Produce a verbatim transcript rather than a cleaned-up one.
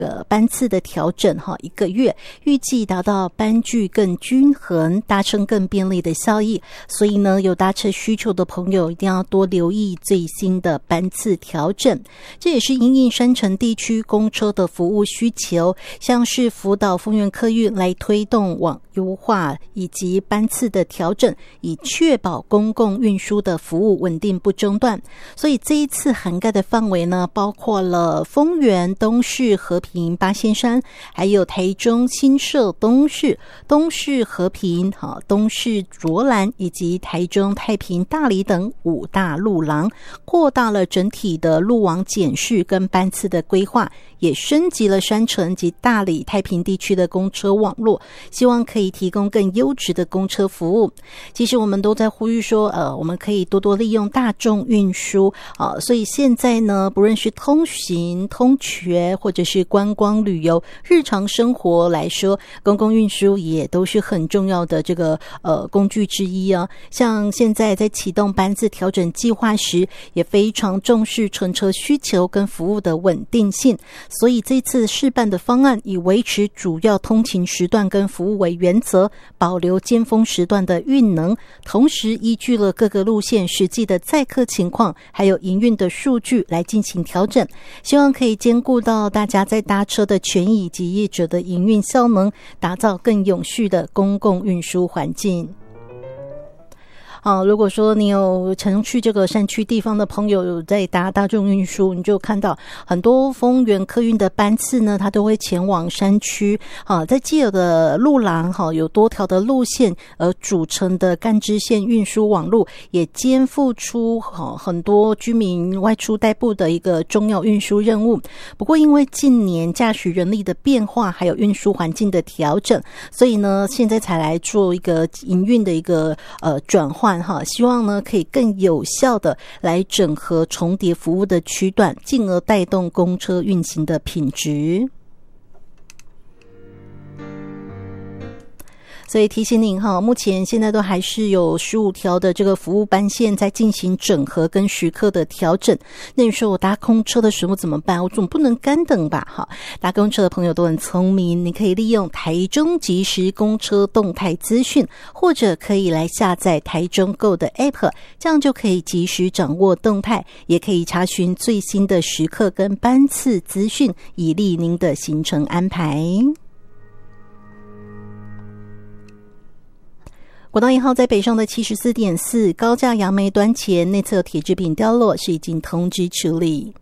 呃班次的调整哈，一个月预计达到班距更均衡、搭乘更便利的效益。所以呢，有搭车需求的朋友一定要多留意最新的班次调整。这也是因应山城地区公车的服务需求，像是福岛丰原客运来推动网优化以及班次的调整，以确保公共运输的服务稳定不中断。所以这一次涵盖的范围呢，包括了丰原、东势、和平、八仙山，还有台中新社、东势、东势和平、东势卓兰以及台中太平、大里等五大路廊，扩大了整体的路网检视跟班次的规划，也升级了山城及大里、太平地区的公车网络，希望可以提供更优质的公车服务。其实我们都在呼吁说，呃，我们可以多多利用大众运输啊、呃，所以现在呢，不论是通行、通学或者是观光旅游、日常生活来说，公共运输也都是很重要的这个呃工具之一啊。像现在在启动班次调整计划时，也非常重视乘车需求跟服务的稳定性，所以这次试办的方案以维持主要通勤时段跟服务为原则，保留尖峰时段的运能，同时依据了各个路线实际的载客情况还有营运的数据来进行调整，希望可以兼顾到大家在搭车的权益以及业者的营运效能，打造更永续的公共运输环境。好，如果说你有常去这个山区地方的朋友有在搭大众运输，你就看到很多丰原客运的班次呢，它都会前往山区。好，在既有的路廊好有多条的路线而组成的干支线运输网络，也肩负出好很多居民外出代步的一个重要运输任务。不过因为近年驾驶人力的变化还有运输环境的调整，所以呢现在才来做一个营运的一个呃转换。希望呢可以更有效的来整合重叠服务的区段，进而带动公车运行的品质。所以提醒您哈，目前现在都还是有十五条的这个服务班线在进行整合跟时刻的调整。那你说我搭公车的时候怎么办？我总不能干等吧？哈，搭公车的朋友都很聪明，你可以利用台中即时公车动态资讯，或者可以来下载台中 Go 的 App， 这样就可以及时掌握动态，也可以查询最新的时刻跟班次资讯，以利您的行程安排。国道一号在北上的 七十四点四 高架杨梅端前内侧铁制品掉落，是已经通知处理。